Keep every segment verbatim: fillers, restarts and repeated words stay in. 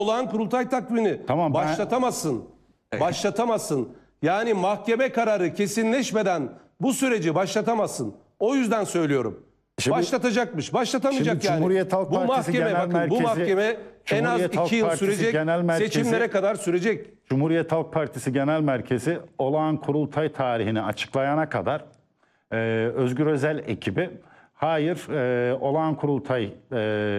olağan kurultay takvimini Tamam, ben- başlatamazsın. Başlatamazsın. Yani mahkeme kararı kesinleşmeden bu süreci başlatamazsın. O yüzden söylüyorum. Şimdi- Başlatacakmış. Başlatamayacak Şimdi yani. Cumhuriyet Halk bu Partisi mahkeme Genel bakın Merkezi- bu mahkeme en az Cumhuriyet Halk iki yıl Partisi sürecek. Genel Merkezi- Seçimlere kadar sürecek. Cumhuriyet Halk Partisi Genel Merkezi olağan kurultay tarihini açıklayana kadar e, Özgür Özel ekibi hayır e, olağan kurultay e,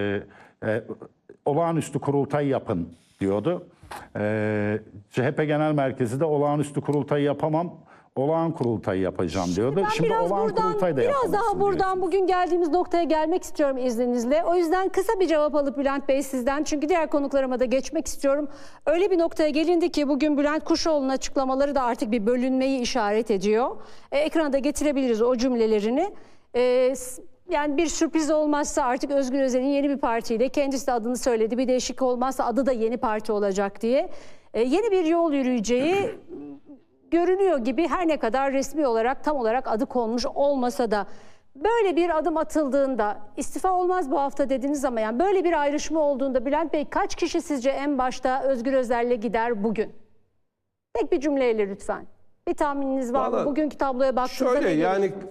e, olağanüstü kurultay yapın diyordu. E, C H P Genel Merkezi de olağanüstü kurultay yapamam, olağan kurultay yapacağım diyordu. Ben Şimdi biraz olağan buradan, kurultay da biraz yapamazsın daha buradan diyorsun. bugün geldiğimiz noktaya gelmek istiyorum izninizle. O yüzden kısa bir cevap alıp Bülent Bey sizden, çünkü diğer konuklarıma da geçmek istiyorum. Öyle bir noktaya gelindi ki bugün Bülent Kuşoğlu'nun açıklamaları da artık bir bölünmeyi işaret ediyor. E, ekrana da getirebiliriz o cümlelerini. E, yani bir sürpriz olmazsa artık Özgür Özel'in yeni bir partiyle, kendisi de adını söyledi, bir değişiklik olmazsa adı da Yeni Parti olacak diye e, yeni bir yol yürüyeceği görünüyor gibi, her ne kadar resmi olarak tam olarak adı konmuş olmasa da. Böyle bir adım atıldığında istifa olmaz bu hafta dediniz ama yani böyle bir ayrışma olduğunda Bülent Bey, kaç kişi sizce en başta Özgür Özel'le gider bugün? Tek bir cümleyle lütfen. Bir tahmininiz var mı? Vallahi Bugünkü tabloya baktığınızda Şöyle ne yani görüyorsunuz?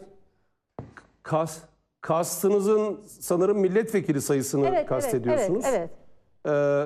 kas, kastınızın sanırım milletvekili sayısını Evet, kastediyorsunuz. Evet, evet. Ee,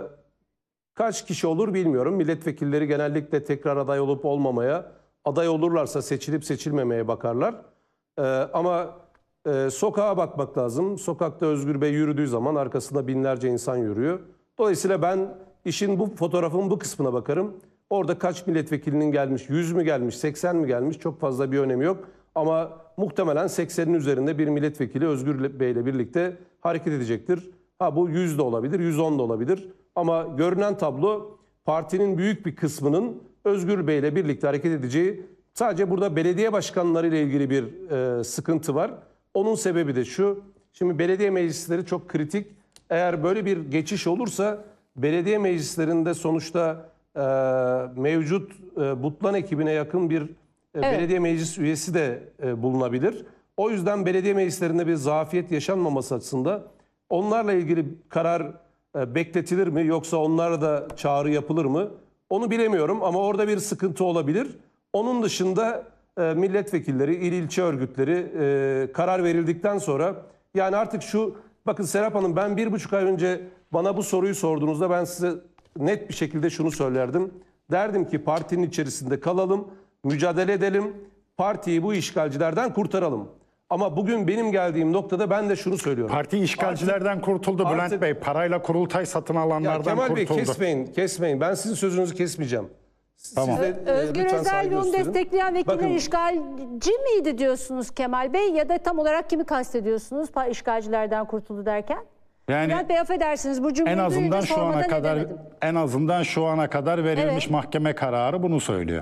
kaç kişi olur bilmiyorum. Milletvekilleri genellikle tekrar aday olup olmamaya, aday olurlarsa seçilip seçilmemeye bakarlar. Ee, ama e, sokağa bakmak lazım. Sokakta Özgür Bey yürüdüğü zaman arkasında binlerce insan yürüyor. Dolayısıyla ben işin bu fotoğrafın bu kısmına bakarım. Orada kaç milletvekilinin gelmiş, yüz mü gelmiş, seksen mi gelmiş, çok fazla bir önemi yok. Ama muhtemelen seksenin üzerinde bir milletvekili Özgür Bey ile birlikte hareket edecektir. Ha bu yüz de olabilir, yüz on da olabilir. Ama görünen tablo partinin büyük bir kısmının Özgür Bey ile birlikte hareket edeceği. Sadece burada belediye başkanları ile ilgili bir e, sıkıntı var. Onun sebebi de şu. Şimdi belediye meclisleri çok kritik. Eğer böyle bir geçiş olursa belediye meclislerinde sonuçta e, mevcut e, Butlan ekibine yakın bir e, Evet. belediye meclis üyesi de e, bulunabilir. O yüzden belediye meclislerinde bir zafiyet yaşanmaması açısından onlarla ilgili karar e, bekletilir mi, yoksa onlara da çağrı yapılır mı? Onu bilemiyorum ama orada bir sıkıntı olabilir. Onun dışında e, milletvekilleri, il ilçe örgütleri e, karar verildikten sonra, yani artık şu, bakın Serap Hanım, ben bir buçuk ay önce bana bu soruyu sorduğunuzda ben size net bir şekilde şunu söylerdim. Derdim ki partinin içerisinde kalalım, mücadele edelim, partiyi bu işgalcilerden kurtaralım. Ama bugün benim geldiğim noktada ben de şunu söylüyorum. Parti işgalcilerden Artık- kurtuldu Bülent artık- Bey. Parayla kurultay satın Ya alanlardan Kemal Bey kurtuldu. kesmeyin, kesmeyin. Ben sizin sözünüzü kesmeyeceğim. Siz Tamam. de, e, Özgür lütfen Özel saygı ve onu gösterin. destekleyen vekiller Bakın, işgalci miydi diyorsunuz Kemal Bey, ya da tam olarak kimi kastediyorsunuz pa- işgalcilerden kurtuldu derken? Yani Bülent Bey, affedersiniz, bu cümleyi en azından duyunca şu ana sormadan kadar edemedim. en azından şu ana kadar verilmiş Evet. mahkeme kararı bunu söylüyor.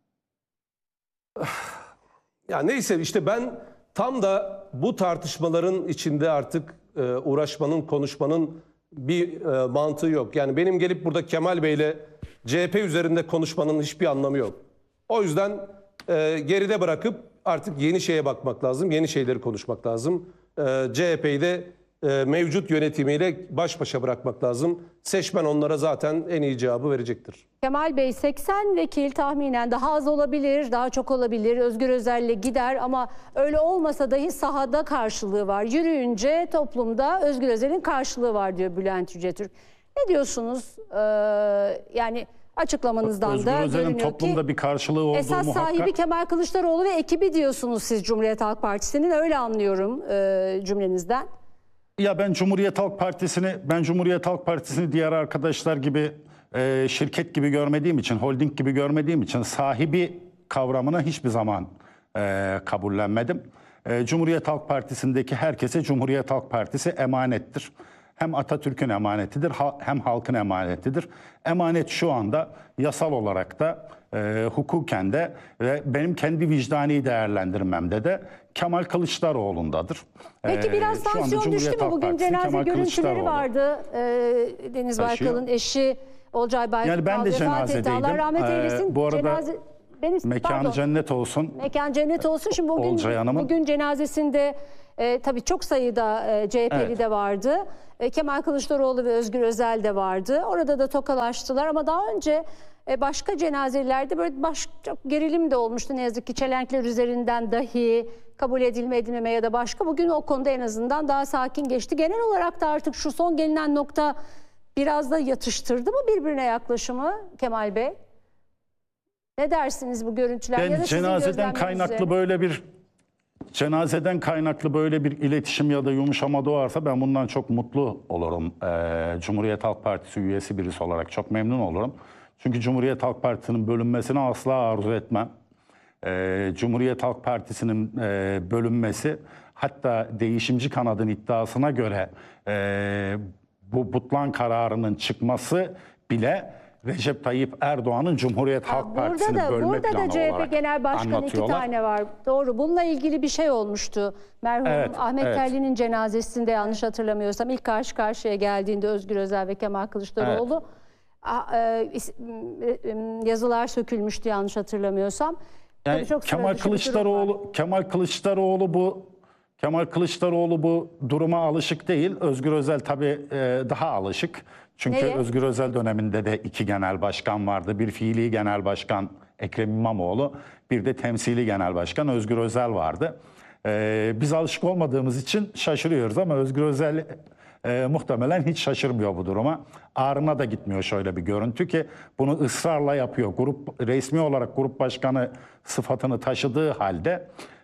ya neyse işte ben tam da bu tartışmaların içinde artık e, uğraşmanın, konuşmanın bir e, mantığı yok. Yani benim gelip burada Kemal Bey'le C H P üzerinde konuşmanın hiçbir anlamı yok. O yüzden e, geride bırakıp artık yeni şeye bakmak lazım, yeni şeyleri konuşmak lazım. E, C H P'yi de e, mevcut yönetimiyle baş başa bırakmak lazım. Seçmen onlara zaten en iyi cevabı verecektir. Kemal Bey, seksen vekil tahminen daha az olabilir, daha çok olabilir. Özgür Özel'le gider ama öyle olmasa dahi sahada karşılığı var. Yürüyünce toplumda Özgür Özel'in karşılığı var diyor Bülent Yücetürk. Ne diyorsunuz? Ee, yani açıklamanızdan Özgür da Özel'in görünüyor toplumda ki bir karşılığı olduğu esas muhakkak. sahibi Kemal Kılıçdaroğlu ve ekibi diyorsunuz siz Cumhuriyet Halk Partisi'nin. Öyle anlıyorum e, cümlenizden. Ya ben Cumhuriyet Halk Partisi'ni ben Cumhuriyet Halk Partisi'ni diğer arkadaşlar gibi e, şirket gibi görmediğim için, holding gibi görmediğim için sahibi kavramını hiçbir zaman e, kabullenmedim. E, Cumhuriyet Halk Partisi'ndeki herkese Cumhuriyet Halk Partisi emanettir. Hem Atatürk'ün emanetidir, ha, hem halkın emanetidir. Emanet şu anda yasal olarak da, e, hukuken de ve benim kendi vicdani değerlendirmemde de Kemal Kılıçdaroğlu'ndadır. Peki E, biraz şu anda tansiyon düştü Cumhuriyet mü? Halk Bugün Partisi, cenaze Kemal görüntüleri Kılıçdaroğlu. vardı. Ee, Deniz Taşıyor. Baykal'ın eşi Olcay Baykal Yani ben de vefat etti. cenazedeydim. Allah rahmet Ee, eylesin. bu arada Cenaze... Benim, Mekanı pardon. cennet olsun. Mekan cennet olsun. Şimdi bugün, Olcay Hanım'ın. bugün cenazesinde e, tabii çok sayıda e, C H P'li Evet. de vardı. E, Kemal Kılıçdaroğlu ve Özgür Özel de vardı. Orada da tokalaştılar ama daha önce e, başka cenazelerde böyle baş, çok gerilim de olmuştu ne yazık ki. Çelenkler üzerinden dahi kabul edilme edilmeme ya da başka. Bugün o konuda en azından daha sakin geçti. Genel olarak da artık şu son gelinen nokta biraz da yatıştırdı mı birbirine yaklaşımı Kemal Bey? Ne dersiniz bu görüntüler? Ben ya da sizin cenazeden gözlemleriniz kaynaklı üzerine? böyle bir cenazeden kaynaklı böyle bir iletişim ya da yumuşama doğarsa ben bundan çok mutlu olurum. Ee, Cumhuriyet Halk Partisi üyesi birisi olarak çok memnun olurum. Çünkü Cumhuriyet Halk Partisi'nin bölünmesini asla arzu etmem. Ee, Cumhuriyet Halk Partisi'nin e, bölünmesi, hatta değişimci kanadın iddiasına göre e, bu butlan kararının çıkması bile Recep Tayyip Erdoğan'ın Cumhuriyet Halk Burada Partisi'ni da, bölme burada planı da C H P olarak Genel Başkanı iki anlatıyorlar. tane var. Doğru. Bununla ilgili bir şey olmuştu. Merhum Evet, Ahmet evet. Terli'nin cenazesinde yanlış hatırlamıyorsam ilk karşı karşıya geldiğinde Özgür Özel ve Kemal Kılıçdaroğlu a- e, is- e, e, yazılar sökülmüştü yanlış hatırlamıyorsam. Yani Tabii çok sıra Kemal dışı bir durum var. Kılıçdaroğlu Kemal Kılıçdaroğlu bu Kemal Kılıçdaroğlu bu duruma alışık değil. Özgür Özel tabii e, daha alışık. Çünkü Neye? Özgür Özel döneminde de iki genel başkan vardı. Bir fiili genel başkan Ekrem İmamoğlu, bir de temsili genel başkan Özgür Özel vardı. E, biz alışık olmadığımız için şaşırıyoruz ama Özgür Özel e, muhtemelen hiç şaşırmıyor bu duruma. Ağrına da gitmiyor şöyle bir görüntü ki bunu ısrarla yapıyor. Grup resmi olarak grup başkanı sıfatını taşıdığı halde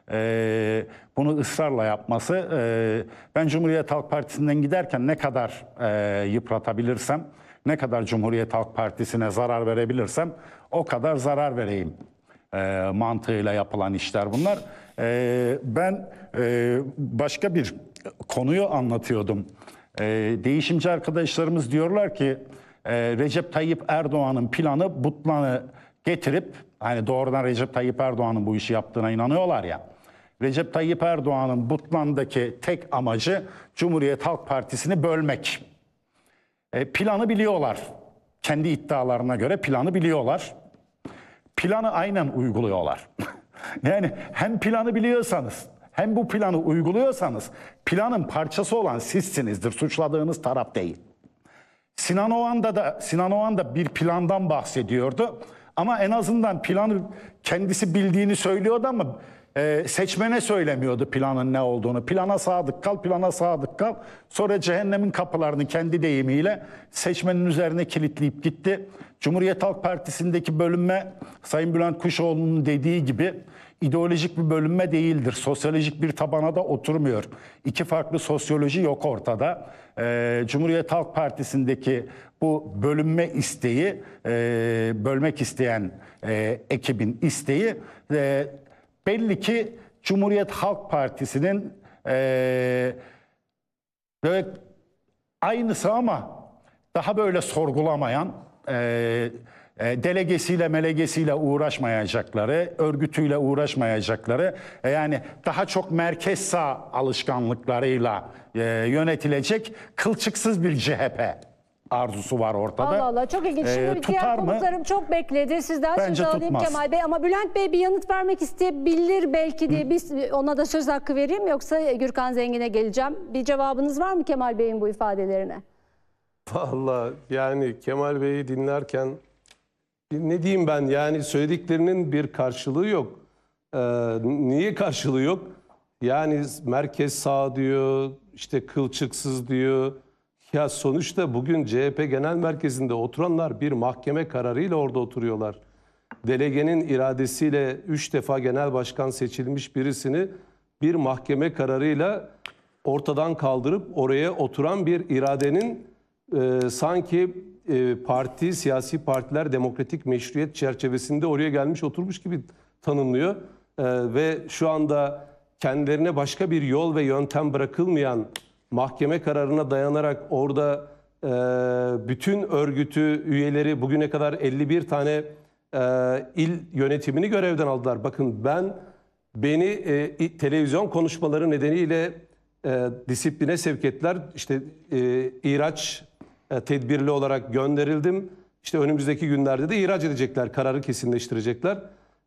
e, bunu ısrarla yapması, e, ben Cumhuriyet Halk Partisi'nden giderken ne kadar e, yıpratabilirsem, ne kadar Cumhuriyet Halk Partisi'ne zarar verebilirsem o kadar zarar vereyim e, mantığıyla yapılan işler bunlar. E, ben e, başka bir konuyu anlatıyordum. E, değişimci arkadaşlarımız diyorlar ki e, Recep Tayyip Erdoğan'ın planı butlanı getirip, hani doğrudan Recep Tayyip Erdoğan'ın bu işi yaptığına inanıyorlar ya. Recep Tayyip Erdoğan'ın Butlan'daki tek amacı Cumhuriyet Halk Partisi'ni bölmek. E, planı biliyorlar. Kendi iddialarına göre planı biliyorlar. Planı aynen uyguluyorlar. Yani hem planı biliyorsanız hem bu planı uyguluyorsanız planın parçası olan sizsinizdir. Suçladığınız taraf değil. Sinan Oğan'da da Sinan Oğan da bir plandan bahsediyordu. Ama en azından planı kendisi bildiğini söylüyordu ama e, seçmene söylemiyordu planın ne olduğunu. Plana sadık kal, plana sadık kal. Sonra cehennemin kapılarını kendi deyimiyle seçmenin üzerine kilitleyip gitti. Cumhuriyet Halk Partisi'ndeki bölünme, Sayın Bülent Kuşoğlu'nun dediği gibi ideolojik bir bölünme değildir. Sosyolojik bir tabana da oturmuyor. İki farklı sosyoloji yok ortada. Ee, Cumhuriyet Halk Partisi'ndeki bu bölünme isteği, e, bölmek isteyen e, ekibin isteği e, belli ki Cumhuriyet Halk Partisi'nin e, böyle aynısı ama daha böyle sorgulamayan, e, e, delegesiyle melegesiyle uğraşmayacakları, örgütüyle uğraşmayacakları, e, yani daha çok merkez sağ alışkanlıklarıyla e, yönetilecek kılçıksız bir C H P arzusu var ortada. Allah Allah, çok ilginç. Şimdi E, diğer tutar mı? konuklarım çok bekledi. Sizden Bence söz alayım tutmaz. Kemal Bey. Ama Bülent Bey bir yanıt vermek isteyebilir belki diye biz ona da söz hakkı vereyim. Yoksa Gürkan Zengin'e geleceğim. Bir cevabınız var mı Kemal Bey'in bu ifadelerine? Vallahi yani Kemal Bey'i dinlerken ne diyeyim ben, yani söylediklerinin bir karşılığı yok. Ee, niye karşılığı yok? Yani merkez sağ diyor, işte kılçıksız diyor. Ya sonuçta bugün C H P Genel Merkezi'nde oturanlar bir mahkeme kararıyla orada oturuyorlar. Delegenin iradesiyle üç defa genel başkan seçilmiş birisini bir mahkeme kararıyla ortadan kaldırıp oraya oturan bir iradenin e, sanki e, parti, siyasi partiler demokratik meşruiyet çerçevesinde oraya gelmiş oturmuş gibi tanımlıyor. E, ve şu anda kendilerine başka bir yol ve yöntem bırakılmayan mahkeme kararına dayanarak orada e, bütün örgütü üyeleri bugüne kadar elli bir tane e, il yönetimini görevden aldılar. Bakın ben beni e, televizyon konuşmaları nedeniyle e, disipline sevk ettiler. İşte e, ihraç e, tedbirli olarak gönderildim. İşte önümüzdeki günlerde de ihraç edecekler, kararı kesinleştirecekler.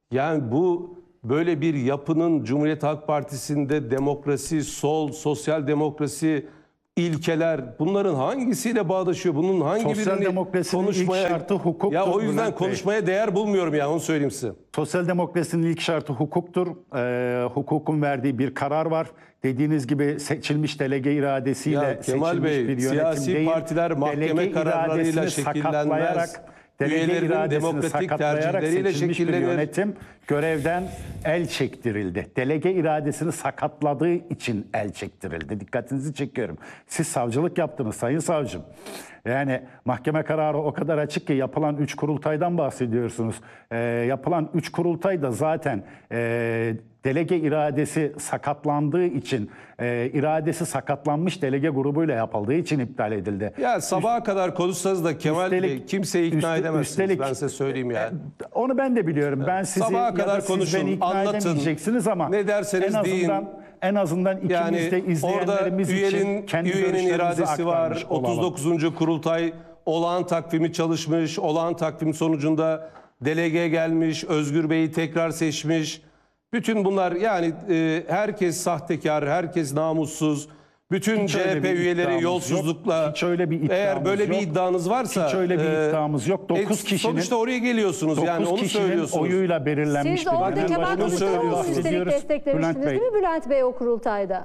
Yani bu böyle bir yapının Cumhuriyet Halk Partisi'nde demokrasi, sol, sosyal demokrasi, ilkeler bunların hangisiyle bağdaşıyor? Bunun hangi Sosyal birini demokrasinin konuşmaya... ilk şartı hukuktur. Ya o yüzden Bülent Bey. konuşmaya değer bulmuyorum ya, onu söyleyeyim size. Sosyal demokrasinin ilk şartı hukuktur. Ee, hukukun verdiği bir karar var. Dediğiniz gibi seçilmiş delege iradesiyle Ya Kemal seçilmiş Bey, bir yönetim siyasi değil. partiler mahkeme delege kararlarıyla iradesini şekillenmez. sakatlayarak, delege Üyelerinin iradesini demokratik sakatlayarak tercihleriyle seçilmiş bir şekillenir. yönetim görevden el çektirildi. Delege iradesini sakatladığı için el çektirildi. Dikkatinizi çekiyorum. Siz savcılık yaptınız Sayın Savcım. Yani mahkeme kararı o kadar açık ki yapılan üç kurultaydan bahsediyorsunuz. Ee, yapılan üç kurultay da zaten e, delege iradesi sakatlandığı için, e, iradesi sakatlanmış delege grubuyla yapıldığı için iptal edildi. Ya sabaha kadar konuşsanız da Kemal Üstelik- Bey kimseyi ikna üste- edemezsiniz. üstelik- ben size söyleyeyim ya. Onu ben de biliyorum. Ben sizi Sabaha ya da kadar siz konuşun, beni ikna anlatın. edemeyeceksiniz ama Ne derseniz en azından, deyin. en azından ikimiz Yani de orada izleyenlerimiz için üyenin, kendi üyenin görüşlerimizi iradesi var. aktarmış olalım. otuz dokuzuncu kurultay olağan takvimi çalışmış. Olağan takvim sonucunda delege gelmiş. Özgür Bey'i tekrar seçmiş. Bütün bunlar yani e, herkes sahtekar, herkes namussuz. Bütün Hiç öyle C H P bir üyeleri iddiamız yolsuzlukla. yok. Hiç öyle bir iddiamız Eğer böyle yok. bir iddianız varsa. Hiç öyle bir iddiamız yok. Dokuz e, kişinin- Sonuçta oraya geliyorsunuz yani dokuz onu kişinin söylüyorsunuz. oyuyla belirlenmiş Siz de bir orada genel Kemal başkanı Kılıçdaroğlu'nu bahsediyoruz. üstelik desteklemiştiniz Bülent Bey. değil mi Bülent Bey o kurultayda?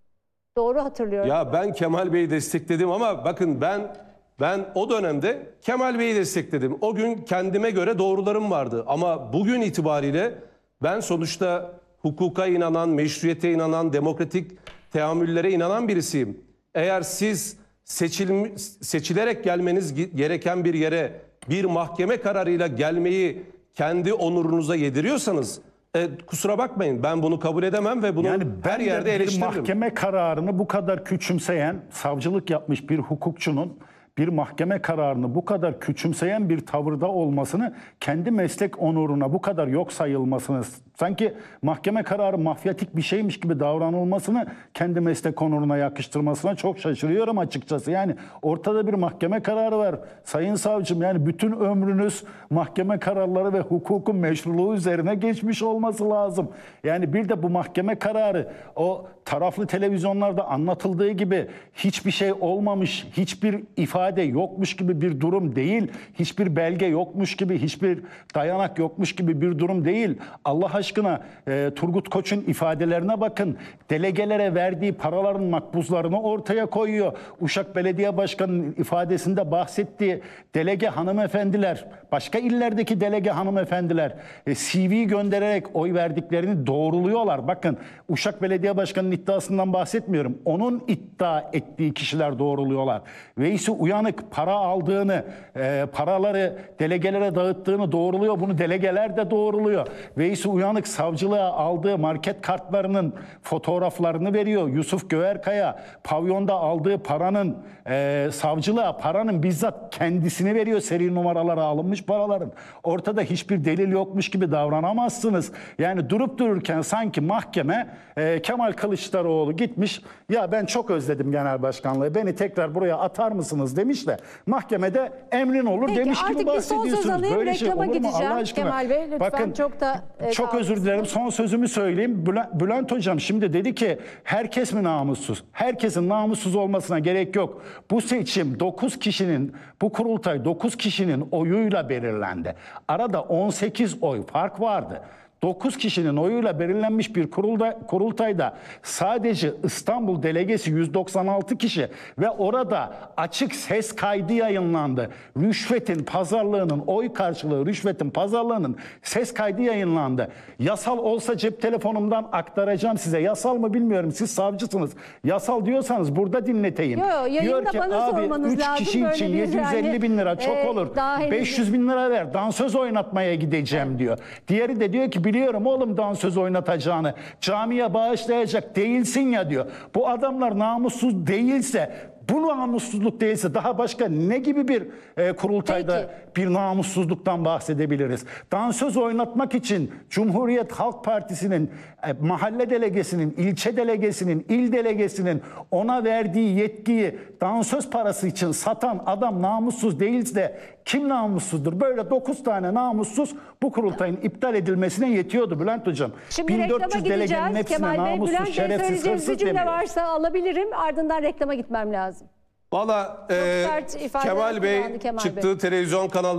Doğru hatırlıyorum. Ya ben Kemal Bey'i destekledim ama bakın ben ben o dönemde Kemal Bey'i destekledim. O gün kendime göre doğrularım vardı. Ama bugün itibariyle ben sonuçta hukuka inanan, meşruiyete inanan, demokratik teamüllere inanan birisiyim. Eğer siz seçilmi, seçilerek gelmeniz gereken bir yere bir mahkeme kararıyla gelmeyi kendi onurunuza yediriyorsanız e, kusura bakmayın, ben bunu kabul edemem ve bunu Yani her ben de yerde bir eleştiririm. mahkeme kararını bu kadar küçümseyen, savcılık yapmış bir hukukçunun bir mahkeme kararını bu kadar küçümseyen bir tavırda olmasını, kendi meslek onuruna bu kadar yok sayılmasını, sanki mahkeme kararı mafyatik bir şeymiş gibi davranılmasını kendi meslek onuruna yakıştırmasına çok şaşırıyorum açıkçası. Yani ortada bir mahkeme kararı var. Sayın savcım, yani bütün ömrünüz mahkeme kararları ve hukukun meşruluğu üzerine geçmiş olması lazım. Yani bir de bu mahkeme kararı o taraflı televizyonlarda anlatıldığı gibi hiçbir şey olmamış, hiçbir ifade yokmuş gibi bir durum değil. Hiçbir belge yokmuş gibi, hiçbir dayanak yokmuş gibi bir durum değil. Allah aşkına e, Turgut Koç'un ifadelerine bakın. Delegelere verdiği paraların makbuzlarını ortaya koyuyor. Uşak Belediye Başkanı'nın ifadesinde bahsettiği delege hanımefendiler, başka illerdeki delege hanımefendiler e, C V göndererek oy verdiklerini doğruluyorlar. Bakın, Uşak Belediye Başkanı'nın iddiasından bahsetmiyorum. Onun iddia ettiği kişiler doğruluyorlar. Veysi Uyanık para aldığını, e, paraları delegelere dağıttığını doğruluyor. Bunu delegeler de doğruluyor. Veysi Uyanık savcılığa aldığı market kartlarının fotoğraflarını veriyor. Yusuf Göğerkaya pavyonda aldığı paranın e, savcılığa paranın bizzat kendisini veriyor. Seri numaralara alınmış paraların. Ortada hiçbir delil yokmuş gibi davranamazsınız. Yani durup dururken sanki mahkeme e, Kemal Kılıçdaroğlu gitmiş, ya ben çok özledim genel başkanlığı, beni tekrar buraya atar mısınız demiş de mahkemede emrin olur Peki, demiş gibi artık bir son söz bahsediyorsunuz. alayım, Böyle şey reklama olur mu gideceğim. Allah aşkına? Kemal Bey, lütfen, Bakın, çok da, e, çok özür kaldınız. dilerim, son sözümü söyleyeyim. Bülent, Bülent Hocam şimdi dedi ki herkes mi namussuz? Herkesin namussuz olmasına gerek yok. Bu seçim dokuz kişinin, bu kurultay dokuz kişinin oyuyla belirlendi. Arada on sekiz oy fark vardı. dokuz kişinin oyuyla belirlenmiş bir kurulda, kurultayda sadece İstanbul delegesi yüz doksan altı kişi ve orada açık ses kaydı yayınlandı. Rüşvetin pazarlığının, oy karşılığı rüşvetin pazarlığının ses kaydı yayınlandı. Yasal olsa cep telefonumdan aktaracağım size. Yasal mı bilmiyorum, siz savcısınız. Yasal diyorsanız burada dinleteyim. Yo, yo, yayında Diyor ki bana abi sormanız üç lazım. kişi Böyle için bir yedi yüz elli yani, bin lira çok e, olur. daha henüz- beş yüz bin lira ver, dansöz oynatmaya gideceğim diyor. Diğeri de diyor ki biliyorum oğlum dansöz oynatacağını, camiye bağışlayacak değilsin ya diyor. Bu adamlar namussuz değilse Bu namussuzluk değilse daha başka ne gibi bir e, kurultayda Peki. bir namussuzluktan bahsedebiliriz? Dansöz oynatmak için Cumhuriyet Halk Partisi'nin e, mahalle delegesinin, ilçe delegesinin, il delegesinin ona verdiği yetkiyi dansöz parası için satan adam namussuz değilse kim namussuzdur? Böyle dokuz tane namussuz bu kurultayın iptal edilmesine yetiyordu Bülent Hocam. Şimdi reklama delegenin gideceğiz. hepsine Kemal Bey, namussuz, Bülent Bey şerefsiz, söyleyeceğiniz bir hırsız cümle demiyor. varsa alabilirim. Ardından reklama gitmem lazım. Valla e, sert ifadeler Kemal Bey kullandı Kemal Bey. çıktığı televizyon kanalı